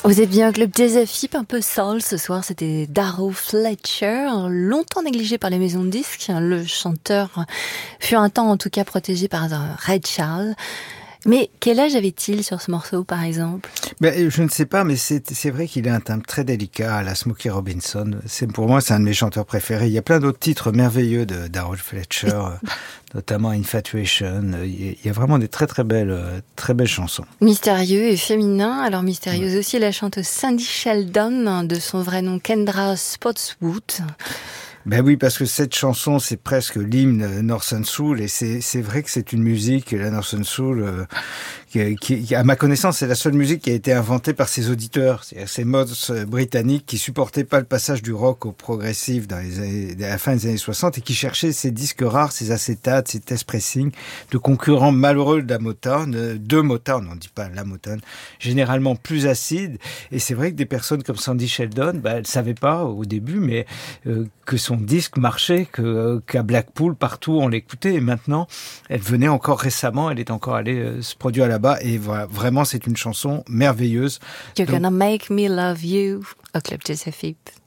Vous êtes bien Club Jazz FIP, un peu soul ce soir, c'était Darrow Fletcher, longtemps négligé par les maisons de disques. Le chanteur fut un temps en tout cas protégé par Ray Charles. Mais quel âge avait-il sur ce morceau par exemple ? Je ne sais pas, mais c'est vrai qu'il a un timbre très délicat à la Smokey Robinson. Pour moi, c'est un de mes chanteurs préférés. Il y a plein d'autres titres merveilleux de Darrow Fletcher, notamment Infatuation. Il y a vraiment des très belles chansons. Mystérieux et féminin. Alors mystérieuse aussi la chanteuse Cindy Sheldon, de son vrai nom Kendra Spotswood. Oui, parce que cette chanson, c'est presque l'hymne Northern Soul, et c'est vrai que c'est une musique, la Northern Soul, qui, à ma connaissance, c'est la seule musique qui a été inventée par ses auditeurs, c'est-à-dire ces mods britanniques qui supportaient pas le passage du rock au progressif à la fin des années 60 et qui cherchaient ces disques rares, ces acétates, ces test pressing de concurrents malheureux de la Motown, on dit pas la Motown, généralement plus acides. Et c'est vrai que des personnes comme Sandy Sheldon, elles savaient pas au début, mais que son disque marchait, qu'à Blackpool, partout, on l'écoutait. Et maintenant, elle venait encore récemment, elle est encore allée se produire là-bas. Et voilà, vraiment, c'est une chanson merveilleuse. You're gonna make me love you, au Club Jazz FIP.